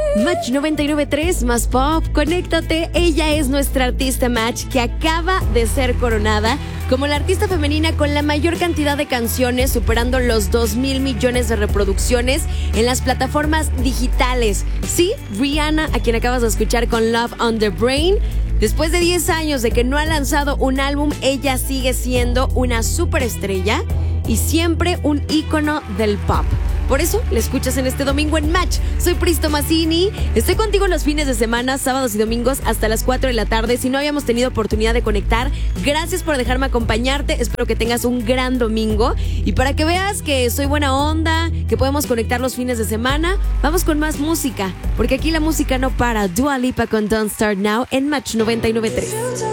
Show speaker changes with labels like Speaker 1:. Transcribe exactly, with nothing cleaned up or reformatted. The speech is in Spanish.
Speaker 1: Match noventa y nueve punto tres más pop, conéctate. Ella es nuestra artista Match, que acaba de ser coronada como la artista femenina con la mayor cantidad de canciones, superando los dos mil millones de reproducciones en las plataformas digitales. Sí, Rihanna, a quien acabas de escuchar con Love on the Brain. Después de diez años de que no ha lanzado un álbum, ella sigue siendo una superestrella y siempre un ícono del pop. Por eso la escuchas en este domingo en Match. Soy Pristo Mazzini. Estoy contigo los fines de semana, sábados y domingos hasta las cuatro de la tarde. Si no habíamos tenido oportunidad de conectar, gracias por dejarme acompañarte. Espero que tengas un gran domingo. Y para que veas que soy buena onda, que podemos conectar los fines de semana, vamos con más música. Porque aquí la música no para. Dua Lipa con Don't Start Now en Match noventa y nueve punto tres.